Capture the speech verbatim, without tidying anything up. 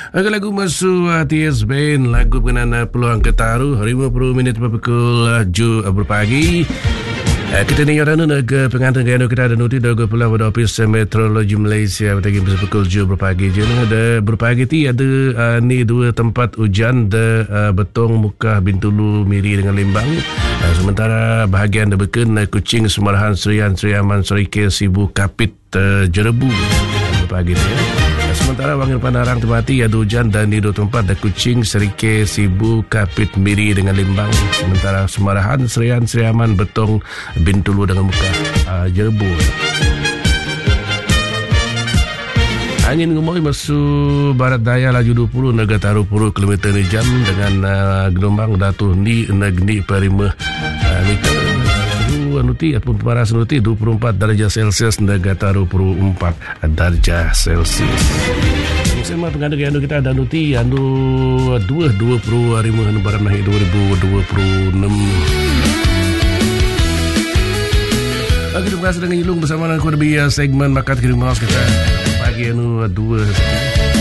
Agak lagu masuk uh, T S Band, lagu berkenaan uh, peluang ketaru lima puluh minit pukul uh, tujuh uh, berpagi. Uh, kita ni orang nak pengantin gaya kita ada nuti dogo pula pada Office Meteorologi Malaysia pada jam pukul tujuh berpagi je. Ada berpagi ti ada uh, ni dua tempat hujan de uh, Betong Mukah Bintulu Miri dengan Limbang. Uh, sementara bahagian de Beken uh, Kuching Semarahan Serian Seriaman Serike Sibu Kapit uh, Jerebu berpagi ni. Sementara Wangil Pandarang Temati ada hujan dan di dua tempat ada Kuching, Serike, Sibu, Kapit, Miri dengan Limbang. Sementara Semarahan, Serian, Seriaman, Betong, Bintulu dengan Muka uh, Jerebu. Angin gemoy masuk barat daya laju dua puluh naga taruh puluh kilometer per jam dengan uh, gelombang datuh ni negni per lima uh, meter. Nuti ataupun paras nuti dua puluh empat darjah Celsius naga taruh puluh empat darjah Celsius. Musim pengantin yang kita ada nuti anu dua dua puluh lima Lebaran Mahir dua ribu dua puluh enam. Kita berkasih dengan Ilung bersama dengan Kurbi segmen Makat Kirim House kita pagi anu dua